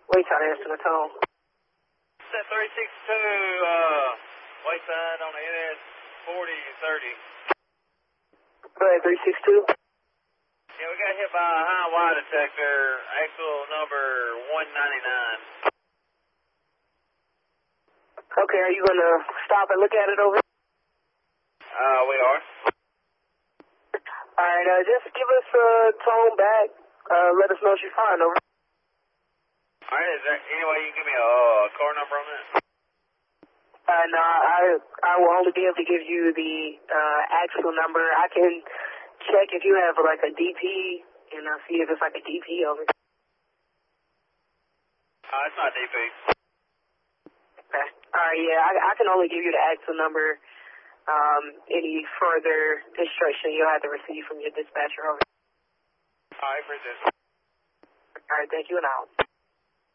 Wait, try to answer the tone. Set 362, wayside on the NS 4030. Go ahead, 362. Yeah, we got hit by a high Y detector, axle number 199. Okay, are you going to stop and look at it over? We are. Alright, just give us a tone back. Let us know if you're fine, over. Alright, is there any way you can give me a car number on that? No, I will only be able to give you the actual number. I can check if you have like a DP and I'll see if it's like a DP over. It's not DP. Okay. Alright, yeah, I can only give you the actual number. Any further instruction you'll have to receive from your dispatcher over. Alright, appreciate it. Alright, thank you, and out.